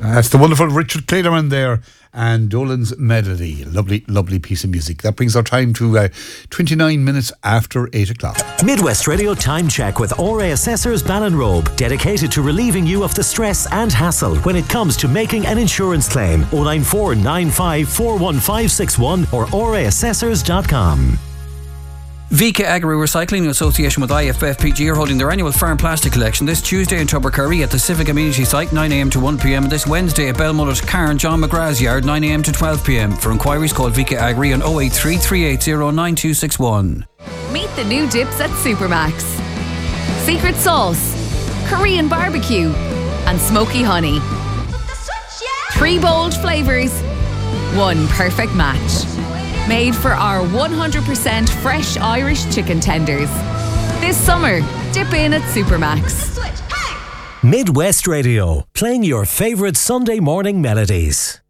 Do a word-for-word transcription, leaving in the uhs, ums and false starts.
That's the wonderful Richard Clayderman there and Dolan's Melody. Lovely, lovely piece of music. That brings our time to uh, twenty-nine minutes after eight o'clock. Midwest Radio Time Check with O R A Assessors Ballinrobe, dedicated to relieving you of the stress and hassle when it comes to making an insurance claim. oh nine four nine five four one five six one or o r a assessors dot com. V K Agri Recycling in association with I F F P G are holding their annual farm plastic collection this Tuesday in Tubbercurry at the Civic Amenity Site nine a m to one p m and this Wednesday at Belmullet, Carn, John McGrath's Yard nine a m to twelve p m. For inquiries call V K Agri on oh eight three, three eight zero, nine two six one. Meet the new dips at Supermax. Secret sauce, Korean barbecue and smoky honey. Three bold flavours, one perfect match. Made for our one hundred percent fresh Irish chicken tenders. This summer, dip in at Supermax. Midwest Radio, playing your favourite Sunday morning melodies.